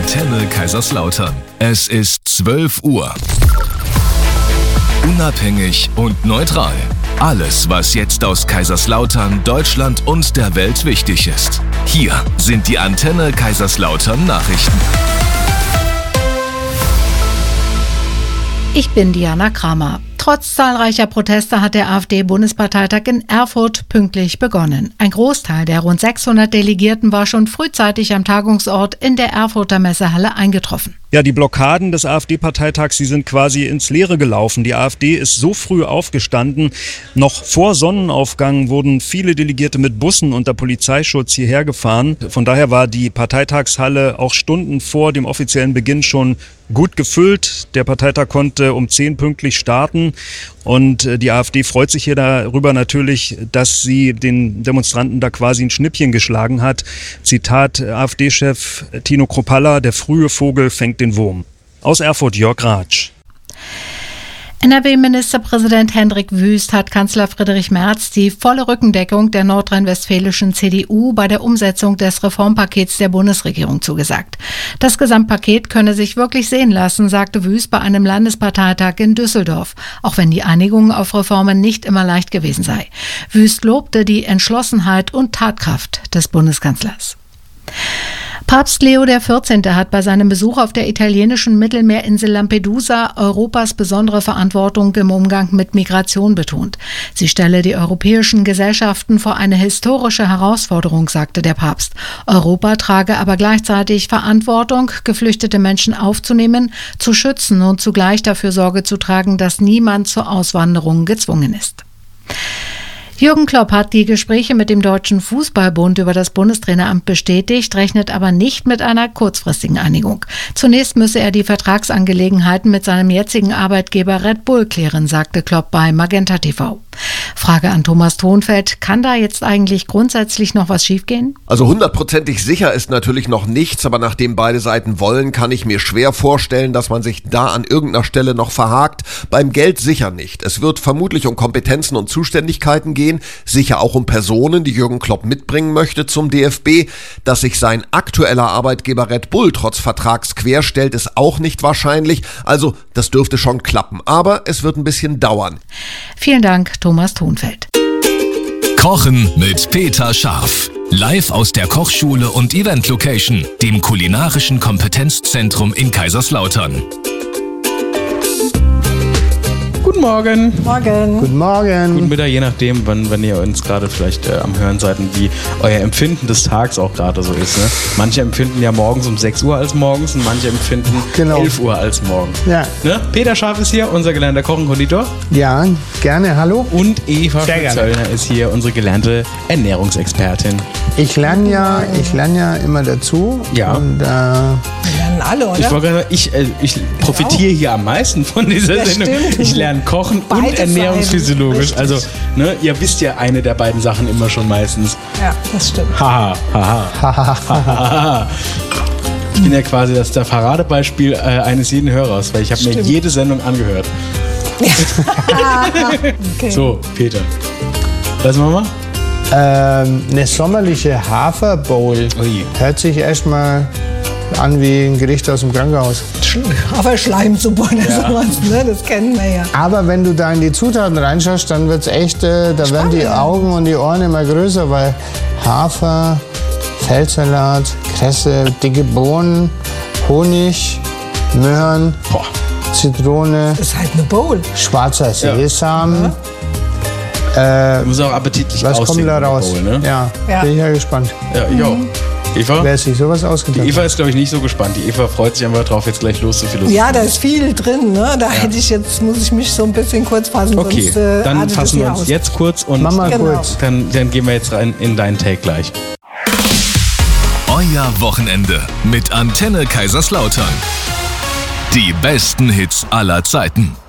Antenne Kaiserslautern. Es ist 12 Uhr. Unabhängig und neutral. Alles, was jetzt aus Kaiserslautern, Deutschland und der Welt wichtig ist. Hier sind die Antenne Kaiserslautern Nachrichten. Ich bin Diana Kramer. Trotz zahlreicher Proteste hat der AfD-Bundesparteitag in Erfurt pünktlich begonnen. Ein Großteil der rund 600 Delegierten war schon frühzeitig am Tagungsort in der Erfurter Messehalle eingetroffen. Ja, die Blockaden des AfD-Parteitags, die sind quasi ins Leere gelaufen. Die AfD ist so früh aufgestanden. Noch vor Sonnenaufgang wurden viele Delegierte mit Bussen unter Polizeischutz hierher gefahren. Von daher war die Parteitagshalle auch Stunden vor dem offiziellen Beginn schon gut gefüllt. Der Parteitag konnte um 10 pünktlich starten. Und die AfD freut sich hier darüber natürlich, dass sie den Demonstranten da quasi ein Schnippchen geschlagen hat. Zitat AfD-Chef Tino Kruppalla: Der frühe Vogel fängt den Wurm. Aus Erfurt, Jörg Ratsch. NRW-Ministerpräsident Hendrik Wüst hat Kanzler Friedrich Merz die volle Rückendeckung der nordrhein-westfälischen CDU bei der Umsetzung des Reformpakets der Bundesregierung zugesagt. Das Gesamtpaket könne sich wirklich sehen lassen, sagte Wüst bei einem Landesparteitag in Düsseldorf, auch wenn die Einigung auf Reformen nicht immer leicht gewesen sei. Wüst lobte die Entschlossenheit und Tatkraft des Bundeskanzlers. Papst Leo XIV. Hat bei seinem Besuch auf der italienischen Mittelmeerinsel Lampedusa Europas besondere Verantwortung im Umgang mit Migration betont. Sie stelle die europäischen Gesellschaften vor eine historische Herausforderung, sagte der Papst. Europa trage aber gleichzeitig Verantwortung, geflüchtete Menschen aufzunehmen, zu schützen und zugleich dafür Sorge zu tragen, dass niemand zur Auswanderung gezwungen ist. Jürgen Klopp hat die Gespräche mit dem Deutschen Fußballbund über das Bundestraineramt bestätigt, rechnet aber nicht mit einer kurzfristigen Einigung. Zunächst müsse er die Vertragsangelegenheiten mit seinem jetzigen Arbeitgeber Red Bull klären, sagte Klopp bei Magenta TV. Frage an Thomas Thonfeld: Kann da jetzt eigentlich grundsätzlich noch was schiefgehen? Also 100%ig sicher ist natürlich noch nichts, aber nachdem beide Seiten wollen, kann ich mir schwer vorstellen, dass man sich da an irgendeiner Stelle noch verhakt. Beim Geld sicher nicht. Es wird vermutlich um Kompetenzen und Zuständigkeiten gehen, sicher auch um Personen, die Jürgen Klopp mitbringen möchte zum DFB. Dass sich sein aktueller Arbeitgeber Red Bull trotz Vertrags querstellt, ist auch nicht wahrscheinlich. Also das dürfte schon klappen, aber es wird ein bisschen dauern. Vielen Dank, Thomas Thonfeld. Kochen mit Peter Scharf. Live aus der Kochschule und Event Location, dem kulinarischen Kompetenzzentrum in Kaiserslautern. Guten Morgen. Morgen. Guten Morgen. Guten Mittag, je nachdem, wann ihr uns gerade vielleicht am Hören seid und wie euer Empfinden des Tags auch gerade so ist. Ne? Manche empfinden ja morgens um 6 Uhr als morgens und manche empfinden 11 Uhr als morgens. Ja. Ne? Peter Scharf ist hier, unser gelernter Koch und Konditor. Ja, gerne, hallo. Und Eva Zöllner ist hier, unsere gelernte Ernährungsexpertin. Ich lerne ja immer dazu. Ja. Und, Wir lernen alle, oder? Ich wollte gerade sagen, ich profitiere hier am meisten von dieser Sendung. Stimmt. Ich lerne Kochen Beide und ernährungsphysiologisch. Seiten, Also, ne, ihr wisst ja eine der beiden Sachen immer schon meistens. Ja, das stimmt. Haha, haha. Ich bin ja quasi das Paradebeispiel eines jeden Hörers, weil ich habe mir jede Sendung angehört. Okay. So, Peter. Was machen wir? eine sommerliche Haferbowl hört sich erstmal an wie ein Gericht aus dem Krankenhaus. Haferschleimsuppe oder sowas, ne? Das kennen wir ja. Aber wenn du da in die Zutaten reinschaust, dann wird's echt, da werden die Augen und die Ohren immer größer, weil Hafer, Feldsalat, Kresse, dicke Bohnen, Honig, Möhren, Zitrone. Das ist halt eine Bowl. Schwarzer Sesam. Muss auch appetitlich was aussehen. kommt da raus? Bowl, ne? Ja, bin ich ja gespannt. Ja, ich auch. Eva? Wer sich sowas ausgedacht Die Eva ist, glaube ich, nicht so gespannt. Die Eva freut sich einfach drauf, jetzt gleich loszuphilosophieren. Ja, da ist viel drin, ne? Da muss ich mich so ein bisschen kurz fassen. Okay, sonst, dann fassen wir uns jetzt kurz und kurz. Dann gehen wir jetzt rein in deinen Take gleich. Euer Wochenende mit Antenne Kaiserslautern. Die besten Hits aller Zeiten.